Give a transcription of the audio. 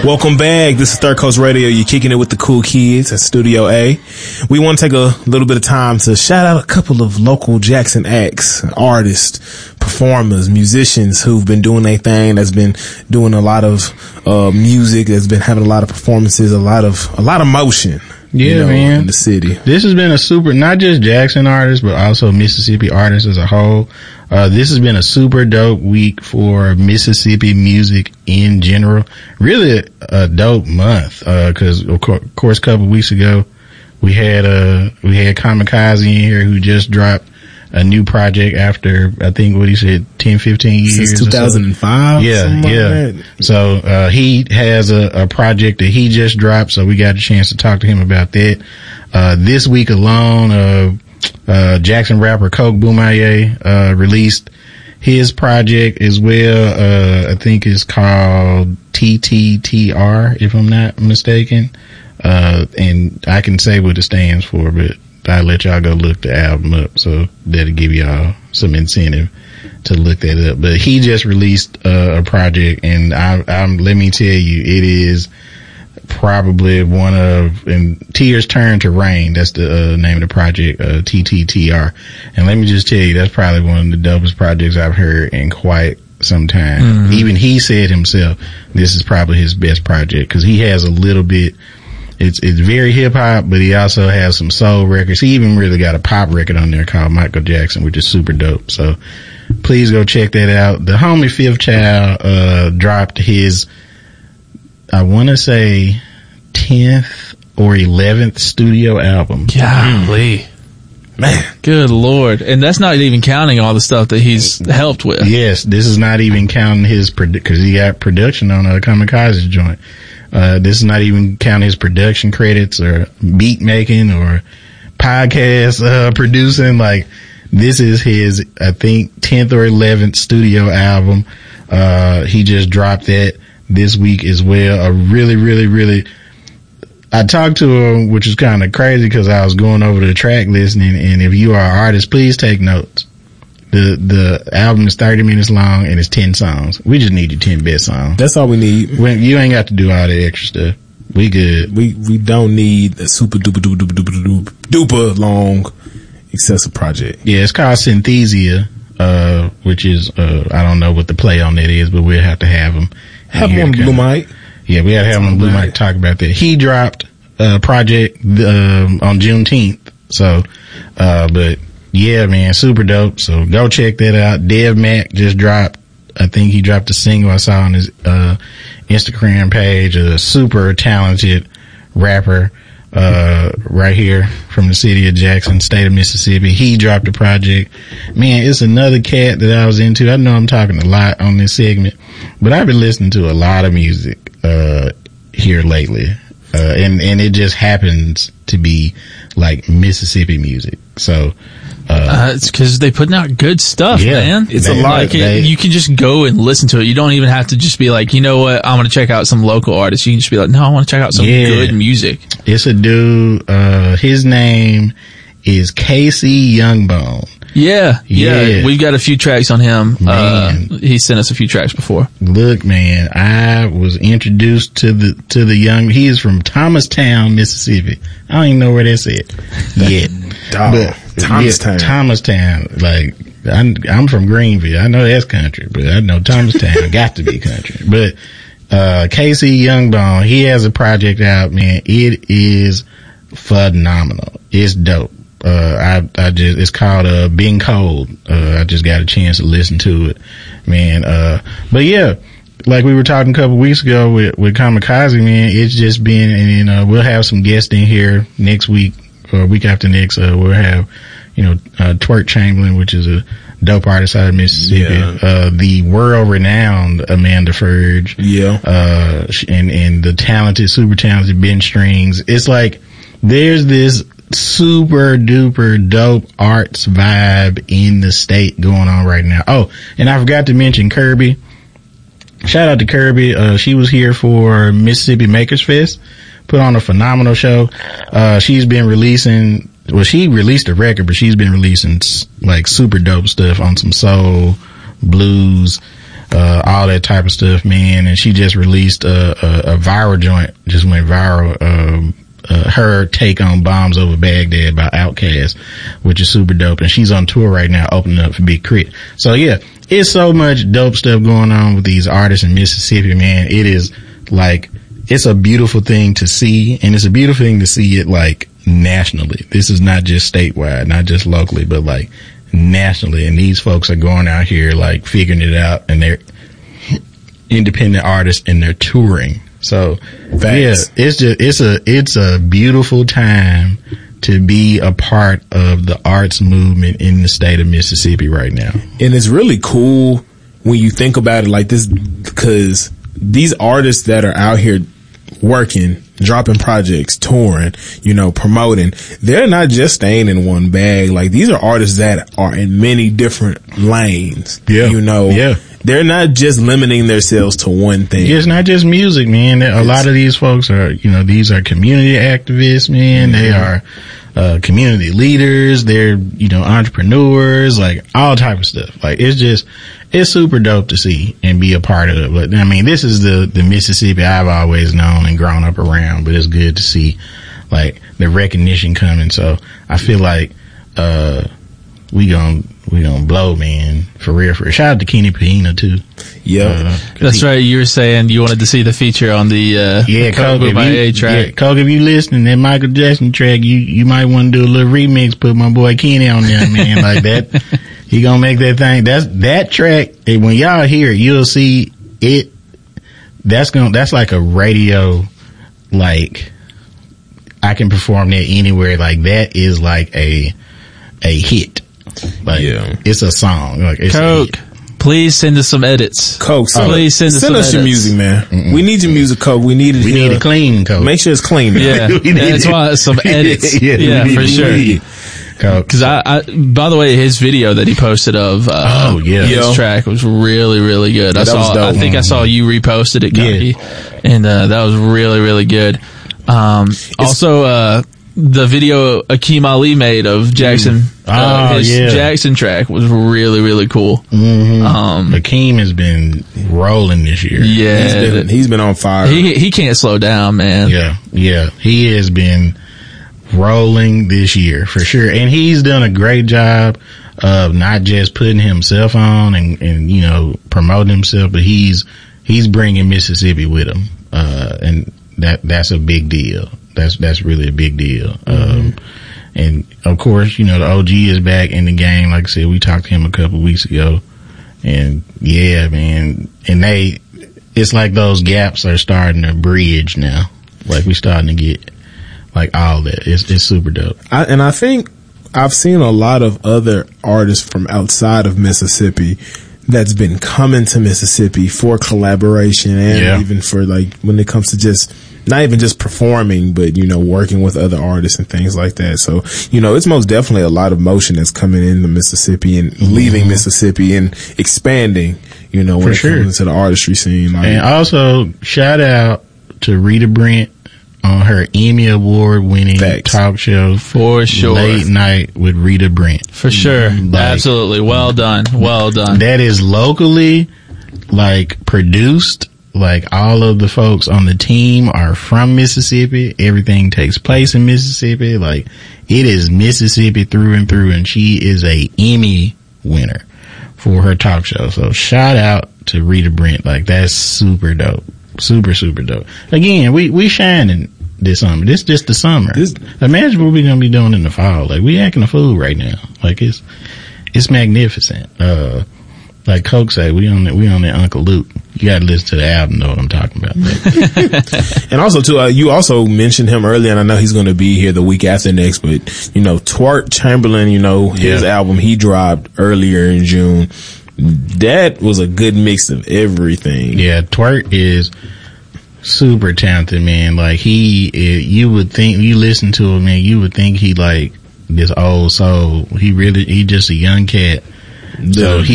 Welcome back. This is Third Coast Radio. You're kicking it with the cool kids at Studio A. We want to take a little bit of time to shout out a couple of local Jackson acts, artists, performers, musicians who've been doing their thing, that's been doing a lot of music, that's been having a lot of performances, a lot of motion. Yeah, man. In the city. This has been a super, not just Jackson artists, but also Mississippi artists as a whole. This has been a super dope week for Mississippi music in general. Really a dope month, cause of course a couple weeks ago we had Kamikaze in here who just dropped a new project after, I think what he said, 10, 15 years. Since 2005? Yeah. So, he has a project that he just dropped, so we got a chance to talk to him about that. This week alone, Jackson rapper Coke Boomaye, released his project as well. I think it's called TTTR, if I'm not mistaken. And I can say what it stands for, but I'll let y'all go look the album up, so that'll give y'all some incentive to look that up. But he just released a project, and I'm let me tell you, it is probably one of, and Tears Turn to Rain, that's the name of the project, TTTR. And let me just tell you, that's probably one of the dopest projects I've heard in quite some time. Mm-hmm. Even he said himself, this is probably his best project, because he has a little bit, it's very hip hop, but he also has some soul records. He even really got a pop record on there called Michael Jackson, which is super dope. So please go check that out. The homie Fifth Child dropped his, I want to say 10th or 11th studio album. Golly. Man. Good Lord. And that's not even counting all the stuff that he's helped with. Yes, this is not even counting his, because he got production on a Kamikaze joint. This is not even counting his production credits or beat making or podcast producing. Like, this is his, I think, 10th or 11th studio album. He just dropped that this week as well. A really, really, really, I talked to him, which is kind of crazy because I was going over the track listening, and if you are an artist, please take notes. The album is 30 minutes long and it's 10 songs. We just need your 10 best songs. That's all we need. You ain't got to do all the extra stuff. We good. We don't need a super duper long excessive project. Yeah, it's called Synthesia, which is, I don't know what the play on that is, but we'll have to have him. Have him on Blue Mike. Yeah, we have to have him on Blue Mike to talk about that. He dropped a project, on Juneteenth. So, but yeah, man, super dope. So go check that out. Dev Mac just dropped, I think he dropped a single I saw on his, Instagram page, a super talented rapper, right here from the city of Jackson, state of Mississippi. He dropped a project. Man, it's another cat that I was into. I know I'm talking a lot on this segment, but I've been listening to a lot of music, here lately. And it just happens to be like Mississippi music. So, it's because they putting out good stuff, man. It's a lot. Like you can just go and listen to it. You don't even have to just be like, you know what, I'm going to check out some local artists. You can just be like, no, I want to check out some good music. It's a dude, his name is Casey Youngbone. Yeah. We've got a few tracks on him. He sent us a few tracks before. Look, man, I was introduced to the young, he is from Thomastown, Mississippi. I don't even know where that's at yet. But Thomastown. Like, I'm from Greenville. I know that's country, but I know Thomastown got to be country. But, Casey Youngbone, he has a project out, man. It is phenomenal. It's dope. It's called, Being Cold. I just got a chance to listen to it, man. But yeah, like we were talking a couple weeks ago with Kamikaze, man, it's just been, and we'll have some guests in here next week or week after next. We'll have, Twerk Chamberlain, which is a dope artist out of Mississippi. Yeah. The world renowned Amanda Furge. Yeah. And the super talented Ben Strings. It's like, there's this super duper dope arts vibe in the state going on right now. Oh, and I forgot to mention Kirby. Shout out to Kirby. She was here for Mississippi Makers Fest, put on a phenomenal show. She's been releasing, well, she released a record, but she's been releasing like super dope stuff on some soul, blues, all that type of stuff, man. And she just released a viral joint, just went viral. Her take on Bombs Over Baghdad by Outkast, which is super dope. And she's on tour right now, opening up for Big Crit. So yeah, it's so much dope stuff going on with these artists in Mississippi, man. It is like, it's a beautiful thing to see, and it's a beautiful thing to see it like nationally. This is not just statewide, not just locally, but like nationally. And these folks are going out here like figuring it out, and they're independent artists and they're touring. So yeah, it's a beautiful time to be a part of the arts movement in the state of Mississippi right now. And it's really cool when you think about it like this, because these artists that are out here working, dropping projects, touring, promoting, they're not just staying in one bag. Like, these are artists that are in many different lanes. Yeah. They're not just limiting themselves to one thing. It's not just music, man. A lot of these folks are, these are community activists, man. They are community leaders. They're, entrepreneurs, like all type of stuff. Like, it's super dope to see and be a part of it. But I mean, this is the Mississippi I've always known and grown up around, but it's good to see like the recognition coming. So I feel like, we gonna blow, man, for real. Shout out to Kenny Pahina too. Yeah, that's right. You were saying you wanted to see the feature on the Coke track. Yeah, Coke, if you listening, that Michael Jackson track, you might want to do a little remix. Put my boy Kenny on there, man, like that. He gonna make that thing. That track. When y'all hear it, you'll see it. That's like a radio. Like, I can perform that anywhere. Like, that is like a hit. Like, it's a song. Like, it's Coke, please send us some edits. Coke, please send us your music, man. Mm-mm. We need your music, Coke. We need it clean, Coke. Make sure it's clean. Yeah, that's why some edits. Yeah, for sure. Because by the way, his video that he posted of his track was really, really good. I think I saw you reposted it, Cokie, and that was really, really good. Also, the video Akeem Ali made of Jackson, Jackson track was really, really cool. Mm-hmm. Akeem has been rolling this year. Yeah, he's been on fire. He can't slow down, man. Yeah, he has been rolling this year for sure, and he's done a great job of not just putting himself on and promoting himself, but he's bringing Mississippi with him, and that's a big deal. That's really a big deal. Mm-hmm. And of course, the OG is back in the game. Like I said, we talked to him a couple weeks ago, and yeah, man, and it's like those gaps are starting to bridge now. Like, we starting to get like all that. It's super dope. I think I've seen a lot of other artists from outside of Mississippi that's been coming to Mississippi for collaboration and even for like when it comes to just not even just performing, but working with other artists and things like that. So it's most definitely a lot of motion that's coming into Mississippi and leaving Mississippi and expanding. When it comes into the artistry scene. Like, and also shout out to Rita Brent on her Emmy Award winning talk show, for sure, Late Night with Rita Brent, for sure. Absolutely, well done. That is locally like produced. Like, all of the folks on the team are from Mississippi. Everything takes place in Mississippi. Like, it is Mississippi through and through, and she is a Emmy winner for her talk show. So shout out to Rita Brent. Like, that's super dope. Super, super dope. Again, we shining this summer. This just the summer. Imagine what we're gonna be doing in the fall. Like, we acting a fool right now. Like, it's magnificent. Like Coke said, we on that Uncle Luke. You gotta listen to the album, know what I'm talking about. And also too, you also mentioned him earlier, and I know he's going to be here the week after next, but Twerk Chamberlain, his album he dropped earlier in June. That was a good mix of everything. Yeah, Twerk is super talented, man. Like, you would think, you listen to him, man, you would think he like this old soul. He just a young cat. So